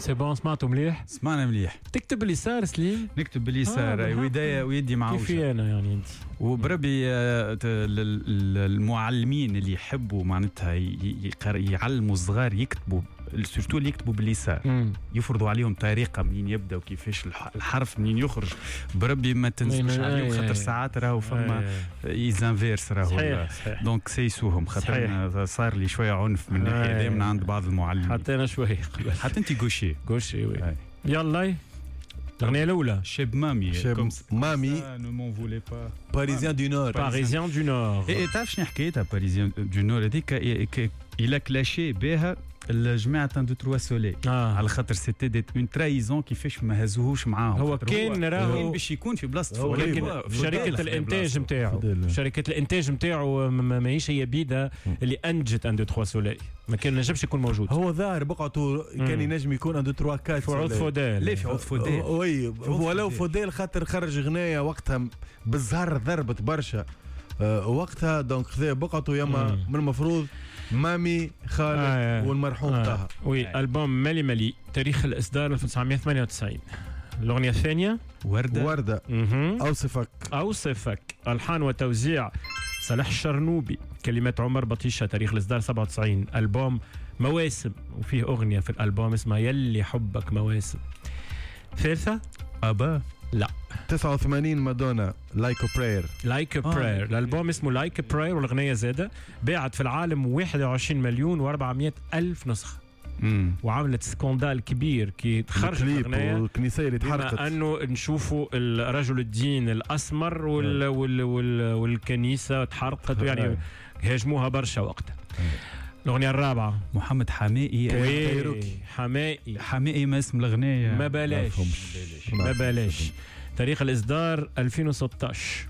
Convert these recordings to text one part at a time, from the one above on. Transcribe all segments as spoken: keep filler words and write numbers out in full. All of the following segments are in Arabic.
سي بون سمعتوا مليح؟ سمعنا مليح. تكتب باليسار سليم؟ نكتب باليسار آه ويديا ويدي معوجة. كيفي أنا يعني أنت؟ وبربي المعلمين اللي يحبوا معناتها يعلموا الصغار يكتبوا سورتو اللي يكتبوا باليسار يفرضوا عليهم طريقه منين يبدا وكيفاش الحرف منين يخرج. بربي ما تنسوش عليهم خاطر ساعات راهو فما يزانفيرس راهو دونك سيسوهم خاطر صار لي شويه عنف من الناحيه هذه من عند بعض المعلمين. حتى انا شويه حتى انت غوشي غوشي وي. يلا الأغنية الأولى شاب مامي شاب مامي نو مون فولي با باريزيان دو نور باريزيان دو نور. اي تعرف شنو حكايتها باريزيان دو نور هذيك إلا كلاشي بها الجماعة دو تروا سولي آه. على خاطر سيتي ديت اون ترايزون كيفاش ما هزوهوش معاهم. هو كان راهو باش يكون في بلاصته ولكن شركة الإنتاج نتاعو شركة الإنتاج نتاعو ماهيش هي بيدا اللي أنجت أن دو تروا سولي ما كان نجمش يكون موجود. هو ظاهر بقعته كان ينجم يكون أن دو تروا كات في عود فوديل. ليه في عود فوديل؟ وي ولو فوديل خاطر خرج غناية وقتها بالزهر ضربت برشا وقتها دونك خذا بقعته يما من المفروض مامي خالد آه والمرحوم آه طه. وي آه. ألبوم مالي مالي تاريخ الإصدار ألف وتسعمائة وثمانية وتسعين. الأغنية الثانية وردة وردة أوصفك أوصفك ألحان وتوزيع صالح الشرنوبي كلمات عمر بطيشة تاريخ الإصدار سبعة وتسعين. ألبوم مواسم وفيه أغنية في الألبوم اسمها يلي حبك مواسم. ثالثة أبا لا تسعة وثمانين مادونا لايك ا براير لايك ا براير. الالبوم اسمه لايك ا براير والاغنيه زاده باعت في العالم واحد وعشرين مليون وأربعمائة الف نسخه مم. وعملت سكوندال كبير كي تخرج الاغنيه والكنيسه اللي تحرقت انه نشوفوا الرجل الدين الاسمر وال وال وال والكنيسه تحرقت يعني هاجموها برشا وقتها. الأغنية الرابعة محمد حمائي حمائي حمائي ما اسم الأغنية ما بلاش ما بلاش تاريخ الإصدار ألفين وستة عشر.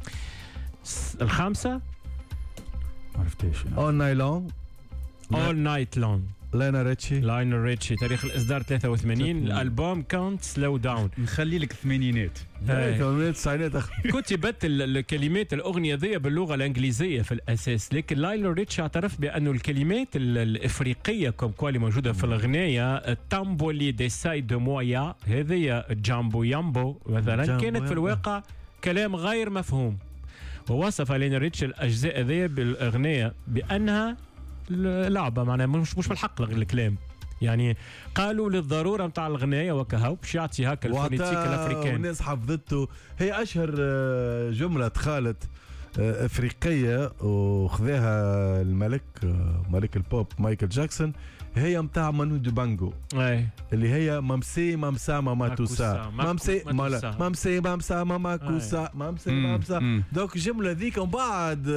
الخامسة ما عرفتش All Night Long All Night Long لاينا ريتشي لاينا ريتشي تاريخ الإصدار ثلاثة وثمانين. الألبوم كانت سلو داون. نخلي لك الثمانينات الثمانينات التسعينات كتبت الكلمات الأغنية ذي باللغة الإنجليزية في الأساس لكن لاينا ريتشي اعترف بأنه الكلمات الإفريقية كم كوالي موجودة في الأغنية تامبولي دي ساي دو مويا هذه جامبو يامبو مثلا كانت في الواقع كلام غير مفهوم. ووصف لاينا ريتشي الأجزاء ذي بالأغنية بأنها لعبه معناها مش مش بالحق الكلام يعني قالوا للضروره نتاع الغنايه وكهو باش يعطي هكا الفونيتيك الافريكان. الناس حفظته. هي اشهر جمله دخلت افريقيه وخذاها الملك ملك البوب مايكل جاكسون هي متاع مانو دو بانجو اي اللي هي مامسي مامسا ماما توسا مامسي مالا مامسي مامسا ماما كوسا مامسي مامسا دوك الجمله ذيك ومن بعد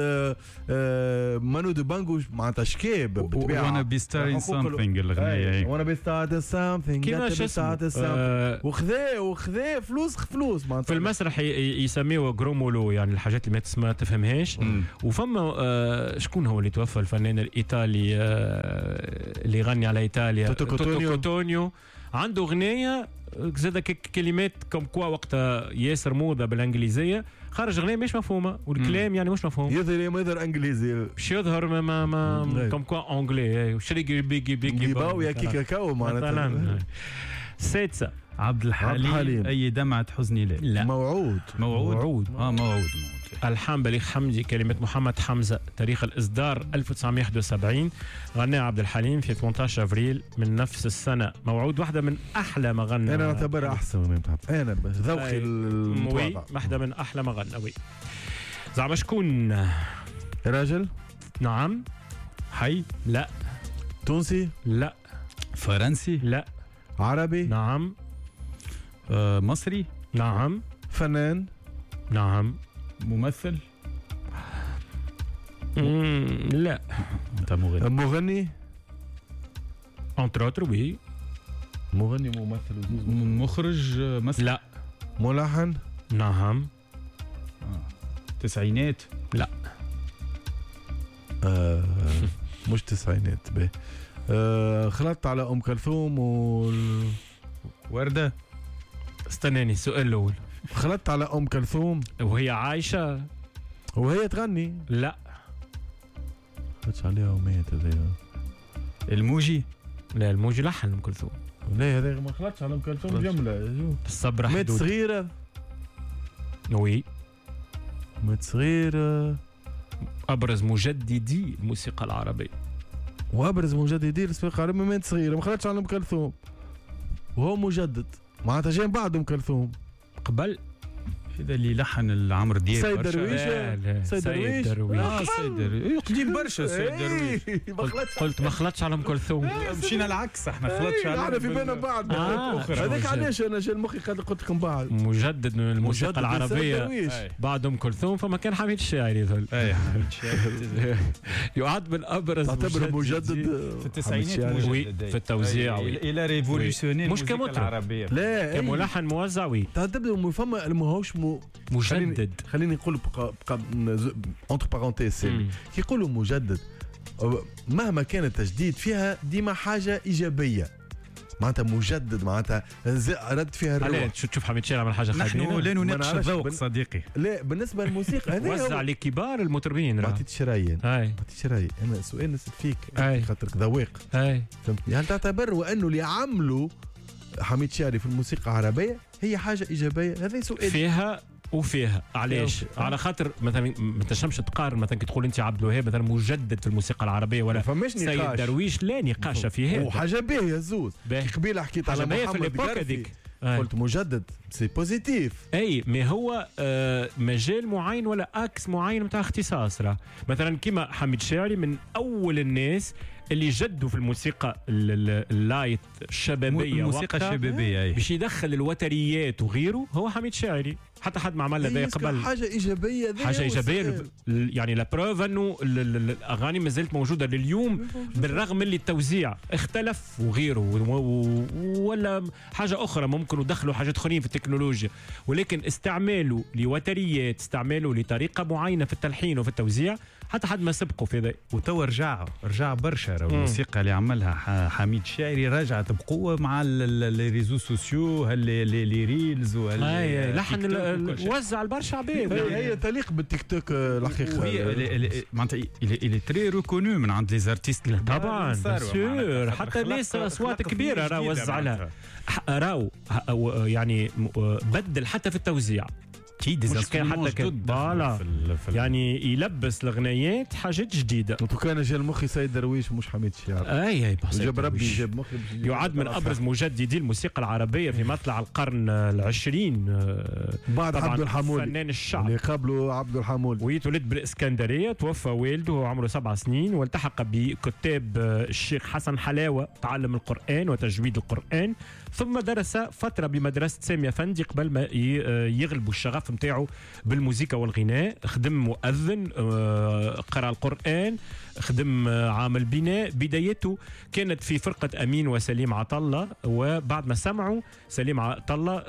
مانو دو بانجو معناتها شكيب بالطبيعه وانا بيستارين سامثينغ الاغنيه وانا بيستارين سامثينغ كيفاش وخذا وخذا فلوس فلوس معناتها في المسرح يسميوه جرومولو يعني الحاجات اللي ما تسمع تفهمهاش. وفما شكون هو اللي توفى الفنان الايطالي اللي غني على ايطاليا توتو كوتونيو, كوتونيو. عنده اغنيه زاد كلمات كم كوا وقتها ياسر موضه بالانجليزيه خرج اغنيه مش مفهومه والكلام يعني مش مفهوم يظهر ما يظهر انجليزي باش يظهر ما ما, ما كم كوا انجلي وشري بيجي بيجي باو يا كيكا كاو معناتها. سادسه عبد الحليم اي دمعه حزني لا لا موعود موعود موعود اه موعود ألحان بليغ حمدي كلمات محمد حمزة تاريخ الإصدار ألف وتسعمائة وواحد وسبعين. غناها عبد الحليم في ثمانية عشر أفريل من نفس السنة. موعود واحدة من أحلى ما غنى. أنا أعتبرها أحسن من أنا بس ذوقي المتواضع واحدة من أحلى ما غنى. وي زعما شكون راجل؟ نعم. حي؟ لا. تونسي؟ لا. فرنسي؟ لا. عربي؟ نعم. آه مصري؟ نعم. فنان؟ نعم. ممثل؟ لا. انت مغني؟ مغني؟ انتر اوتر وي. مغني ممثل مخرج مثلا؟ لا. ملحن؟ نعم. آه. تسعينات؟ لا. آه مش تسعينات به. آه خلطت على ام كلثوم وال وردة. استناني السؤال الاول. خلطت على ام كلثوم وهي عايشه وهي تغني؟ لا. خلطت عليها وميت هذيا. الموجي؟ لا الموجي لحن ام كلثوم. لا هذا ما خلطش على ام كلثوم جمله. الصبر مات حدود. صغيره. وي مات صغيره. ابرز مجددي الموسيقى العربيه. وابرز مجددي الموسيقى العربيه مات صغيره ما خلطش على ام كلثوم. وهو مجدد معناتها جاي بعد ام كلثوم. قبل هذا اللي لحن العمر دياب سيد درويش. سيد درويش. اه سيد درويش قديم برشا سيد درويش. قلت ما خلطش على ام كلثوم. مشينا العكس احنا خلطش على احنا في بالنا بعض. هذاك علاش انا جا المخي قلت لكم بعض. مجدد من الموسيقى العربيه بعد ام كلثوم فما كان حميد الشاعري ذول. اي حميد الشاعري يعد من ابرز تعتبر مجدد في التسعينات في التوزيع الى ريفولوسيونير مش كمطرب العربيه. لا كملحن موزعوي تعتبر فما ماهوش مجدد. خليني نقول انتر بارونتيز كي يقولوا مجدد مهما كان التجديد فيها ديما حاجه ايجابيه معناتها مجدد معناتها رد فيها الروح. شو تشوف حميد شاعر عمل حاجه خايبه؟ نحن لا نناقش الذوق بن... صديقي. لا بالنسبه للموسيقى هذا وزع لكبار المطربين. ما عطيتش رايي ما عطيتش رايي انا سؤال نسال فيك أي. خاطرك ذواق فهمتني. هل تعتبر وانه اللي عملوا حميد شاعري في الموسيقى العربيه هي حاجه ايجابيه؟ هذا سؤال فيها وفيها. علاش؟ على خاطر مثلا ما تنجمش تقارن مثلا كي تقول انت عبد الوهاب مثلا مجدد في الموسيقى العربيه ولا سيد درويش لا نقاش في هذا. وحاجه باهيه زوز. قبيله حكيت على محمد قرفي قلت مجدد سي بوزيتيف. اي ما هو آه مجال معين ولا اكس معين نتاع اختصاص. راه مثلا كيما حميد شاعري من اول الناس اللي جدوا في الموسيقى اللايت الشبابيه الموسيقى الشبابيه باش يدخل الوتريات وغيره هو حميد شاعري. حتى حد ما عمل له قبل حاجه ايجابيه حاجه ايجابيه يعني لا بروف انه الاغاني ما زالت موجوده لليوم بالرغم من اللي التوزيع اختلف وغيره ولا حاجه اخرى ممكن ودخلوا حاجات اخرين في التكنولوجيا ولكن استعماله لوتريات استعماله لطريقه معينه في التلحين وفي التوزيع حتى حد ما سبقوا في ذا. وتوا رجع رجع برشا الموسيقى اللي عملها حميد شاعري رجعت بقوه مع لي ريزو سوسيو لي ريلز وهال لحن وزع البرشا عباد. هي تليق بالتيك توك الحقيقه. معناتها اللي تري ريكونو من عند لي زارتيست طبعا سور حتى ناس اصوات كبيره راه وزع لها راو يعني بدل حتى في التوزيع مش كان حتى كان يعني يلبس الغنايات حاجات جديده. وكان جا المخي سيد درويش مش حميد الشاعري. اي اي جاب ربي جاب مخي. يعد من ابرز مجددي الموسيقى العربيه في مطلع القرن العشرين بعد عبد الحمولي فنان الشعب اللي قبله عبد الحمولي. ويتولد بالاسكندريه توفى والده وهو عمره سبع سنين والتحق بكتاب الشيخ حسن حلاوه تعلم القران وتجويد القران ثم درس فتره بمدرسه سامي افندي قبل ما يغلبوا الشغف نتاعو بالموسيقى والغناء. خدم مؤذن قرأ القرآن خدم عامل بناء. بدايته كانت في فرقة أمين وسليم عطلة وبعد ما سمعوا سليم عطلة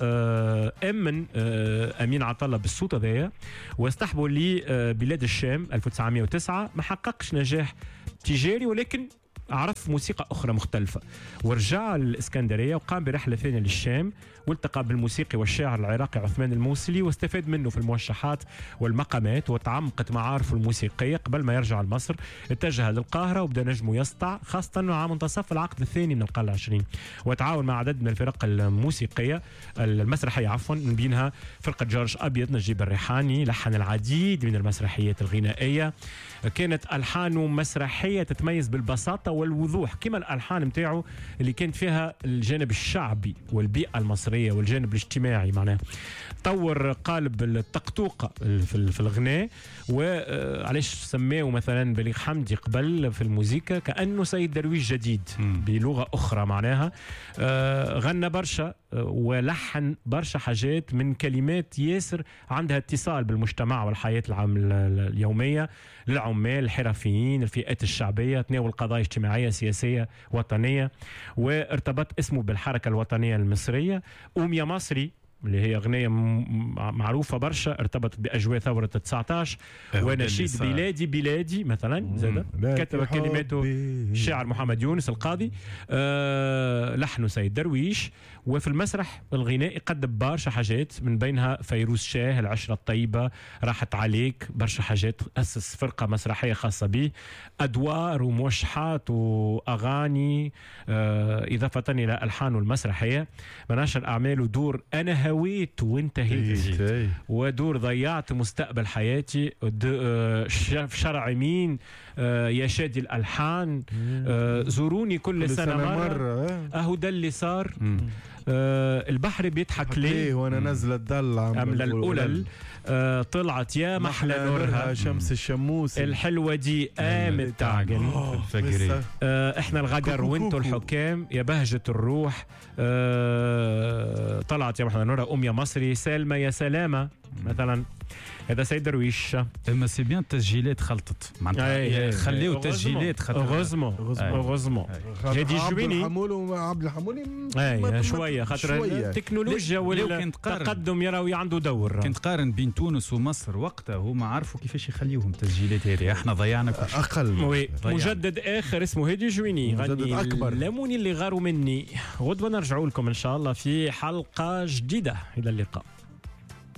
أمن أمين عطلة بالصوت هذايا واستحبوا لبلاد الشام ألف وتسعمائة وتسعة. ما حققش نجاح تجاري ولكن عرف موسيقى أخرى مختلفة ورجع الإسكندرية وقام برحلة ثانية للشام والتقى بالموسيقي والشاعر العراقي عثمان الموصلي واستفاد منه في الموشحات والمقامات وتعمقت معارفه الموسيقية. قبل ما يرجع لمصر اتجه للقاهرة وبدأ نجمه يسطع خاصة مع منتصف العقد الثاني من القرن العشرين وتعاون مع عدد من الفرق الموسيقية المسرحية عفوا من بينها فرقة جورج أبيض نجيب الريحاني. لحن العديد من المسرحيات الغنائية كانت ألحانه مسرحية تتميز بالبساطة والوضوح كما الألحان متاعه اللي كانت فيها الجانب الشعبي والبيئة المصرية والجانب الاجتماعي. معناه طور قالب الطقطوقة في الغناء وعليش سماه مثلا بليغ حمدي قبل في الموسيقى كأنه سيد درويش جديد بلغة أخرى. معناها غنى برشا ولحن برشا حاجات من كلمات ياسر عندها اتصال بالمجتمع والحياة اليومية للعمال الحرفيين الفئات الشعبية. تناول قضايا اجتماعية سياسية وطنية وارتبط اسمه بالحركة الوطنية المصرية. قوم يا مصري اللي هي أغنية معروفة برشا ارتبطت بأجواء ثورة تسعطاش، ونشيد بلادي بلادي مثلا زاد كتب كلماته الشاعر محمد يونس القاضي، آه لحنه سيد درويش. وفي المسرح الغنائي قدم برشا حاجات من بينها فيروز شاه، العشرة الطيبة، راحت عليك، برشا حاجات. أسس فرقة مسرحية خاصة به، أدوار وموشحات وأغاني، آه إضافة إلى ألحانه المسرحية. مناشر أعماله دور أنا هويت وانتهيت، ودور ضيعت مستقبل حياتي، شرع مين، آه يا شادي الألحان، آه زوروني كل, كل سنة, سنة مرة, مرة. أهو ده اللي صار، آه البحر بيضحك ليه وانا نازله الدلع أملا الأولى، آه طلعت يا محلى نورها شمس الشموس الحلوة دي قامت تعجن، آه احنا الغجر وانتو الحكام يا بهجة الروح، آه طلعت يا محلى نورها أم يا مصري سالمة يا سلامة مثلا. هذا سيد درويش. اما سي بيان التسجيلات خلطت معناتها خليو تسجيلات خاطر غزمو غزمو هادي جويني الحمول وعبد الحمولي اي شويه خاطر التكنولوجيا والتقدم يراوي عنده دور. كنت قارن بين تونس ومصر وقتها هما عرفوا كيفاش يخليوهم تسجيلات هذه، احنا ضيعنا كل شيء اقل. وي مجدد اخر اسمه هادي جويني غني اكبر لموني اللي غاروا مني. غدوه نرجعوا لكم ان شاء الله في حلقه جديده. الى اللقاء.